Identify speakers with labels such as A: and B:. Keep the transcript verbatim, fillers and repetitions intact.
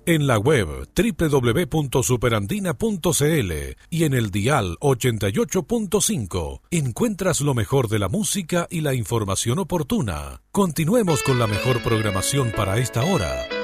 A: En la web doble u doble u doble u punto superandina punto c l y en el dial ochenta y ocho punto cinco encuentras lo mejor de la música y la información oportuna. Continuemos con la mejor programación para esta hora.